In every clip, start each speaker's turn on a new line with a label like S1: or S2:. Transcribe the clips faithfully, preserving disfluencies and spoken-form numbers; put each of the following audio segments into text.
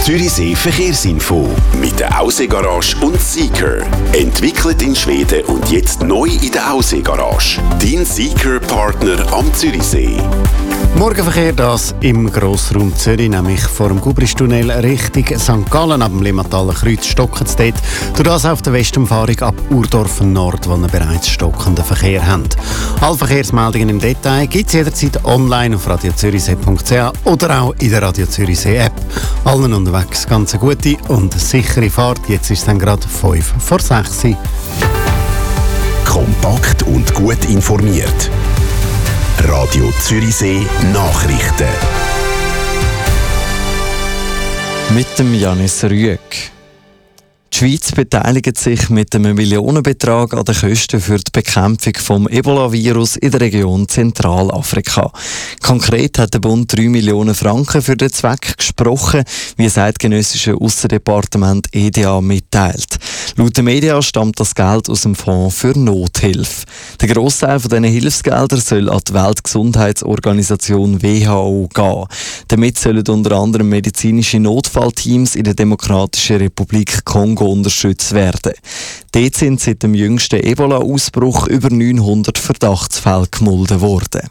S1: Zürichsee Verkehrsinfo mit der Aussee-Garage und Seeker. Entwickelt in Schweden und jetzt neu in der Aussee-Garage. Dein Seeker-Partner am Zürichsee.
S2: Morgenverkehr, das im Grossraum Zürich, nämlich vor dem Gubristunnel Richtung Sankt Gallen, ab dem Limmataler Kreuz stocken es dort. Durch das auf der Westumfahrung ab Urdorf Nord, wo wir bereits stockenden Verkehr haben. Alle Verkehrsmeldungen im Detail gibt es jederzeit online auf radio zürichsee punkt c h oder auch in der Radio Zürichsee App. Allen unterwegs ganz eine gute und sichere Fahrt. Jetzt ist es dann gerade fünf vor sechs.
S1: Kompakt und gut informiert. Radio Zürichsee Nachrichten.
S3: Mit dem Janis Rüegg. Die Schweiz beteiligt sich mit einem Millionenbetrag an den Kosten für die Bekämpfung vom Ebola-Virus in der Region Zentralafrika. Konkret hat der Bund drei Millionen Franken für den Zweck gesprochen, wie das eidgenössische Aussendepartement E D A mitteilt. Laut den Medien stammt das Geld aus dem Fonds für Nothilfe. Der Grossteil von diesen Hilfsgeldern soll an die Weltgesundheitsorganisation W H O gehen. Damit sollen unter anderem medizinische Notfallteams in der Demokratischen Republik Kongo unterstützt werden. Dort sind seit dem jüngsten Ebola-Ausbruch über neunhundert Verdachtsfälle gemeldet worden.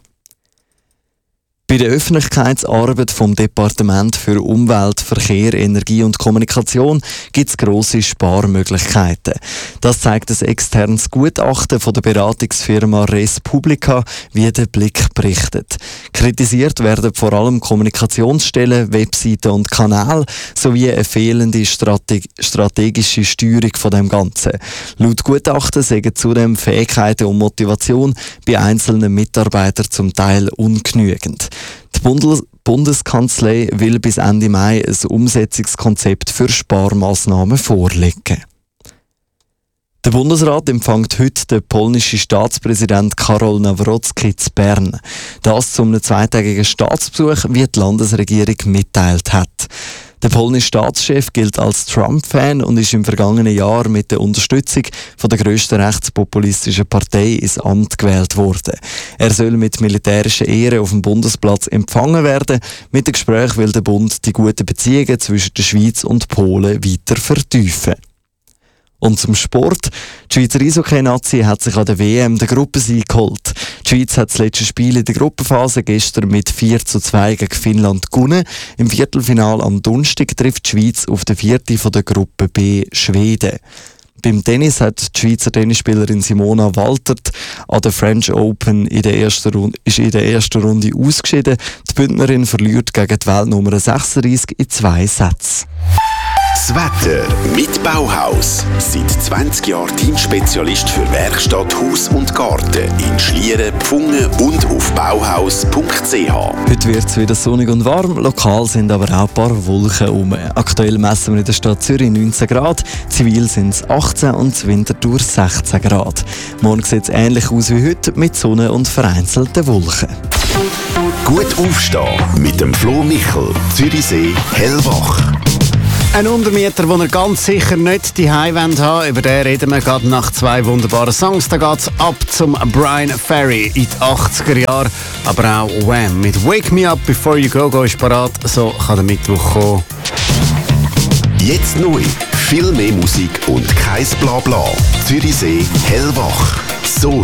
S3: Bei der Öffentlichkeitsarbeit vom Departement für Umwelt, Verkehr, Energie und Kommunikation gibt es grosse Sparmöglichkeiten. Das zeigt ein externes Gutachten von der Beratungsfirma Res Publica, wie der Blick berichtet. Kritisiert werden vor allem Kommunikationsstellen, Webseiten und Kanäle sowie eine fehlende Strate- strategische Steuerung von dem Ganzen. Laut Gutachten sagen zudem Fähigkeiten und Motivation bei einzelnen Mitarbeitern zum Teil ungenügend. Die Bundes- Bundeskanzlei will bis Ende Mai ein Umsetzungskonzept für Sparmaßnahmen vorlegen. Der Bundesrat empfängt heute den polnischen Staatspräsident Karol Nawrocki zu Bern. Das zu einem zweitägigen Staatsbesuch, wie die Landesregierung mitteilt hat. Der polnische Staatschef gilt als Trump-Fan und ist im vergangenen Jahr mit der Unterstützung von der grössten rechtspopulistischen Partei ins Amt gewählt worden. Er soll mit militärischer Ehre auf dem Bundesplatz empfangen werden. Mit dem Gespräch will der Bund die guten Beziehungen zwischen der Schweiz und Polen weiter vertiefen. Und zum Sport. Die Schweizer Eishockey-Nazi hat sich an der W M den Gruppensieg geholt. Die Schweiz hat das letzte Spiel in der Gruppenphase gestern mit vier zu zwei gegen Finnland gewonnen. Im Viertelfinal am Donnerstag trifft die Schweiz auf den vierten von der Gruppe B Schweden. Beim Tennis hat die Schweizer Tennisspielerin Simona Waltert an der French Open in der ersten Runde, ist in der ersten Runde ausgeschieden. Die Bündnerin verliert gegen die Weltnummer sechsunddreißig in zwei Sätzen.
S1: Das Wetter mit Bauhaus. Seit zwanzig Jahren Teamspezialist für Werkstatt, Haus und Garten in Schlieren, Pfungen und auf bauhaus punkt c h.
S3: Heute wird es wieder sonnig und warm, lokal sind aber auch ein paar Wolken herum. Aktuell messen wir in der Stadt Zürich neunzehn Grad, zivil sind es achtzehn und Winterthur sechzehn Grad. Morgen sieht es ähnlich aus wie heute, mit Sonne und vereinzelten Wolken.
S1: Gut aufstehen mit dem Flo Michel, Zürichsee, Hellwach.
S2: Ein Untermieter, den ihr ganz sicher nicht die Highwand haben, über den reden wir gerade nach zwei wunderbaren Songs. Da geht es ab zum Brian Ferry in die achtziger Jahre, aber auch Wham! Mit Wake Me Up Before You Go Go ist parat, so kann der Mittwoch kommen.
S1: Jetzt neu, viel mehr Musik und kein Blabla. Zürichsee, Hellwach. So